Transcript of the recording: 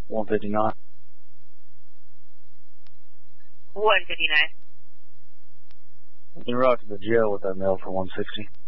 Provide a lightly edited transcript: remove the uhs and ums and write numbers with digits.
159. 159. You rock to the jail with that mail for 160.